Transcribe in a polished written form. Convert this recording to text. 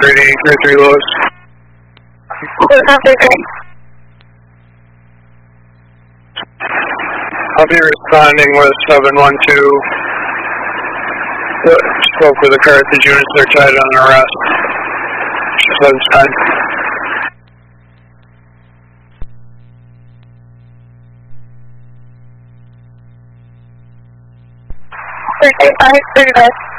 3 Lewis. I'll be responding with 712. Spoke with the Carthage units, they're tied on arrest. She said it's fine. Okay, 5, 35.